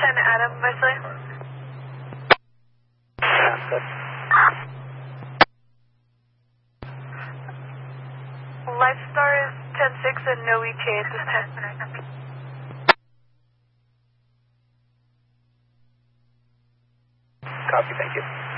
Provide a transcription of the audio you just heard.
Adam, Wesley. Yeah, good. Lifestar is 10-6 and no ETA at this time. Copy, thank you.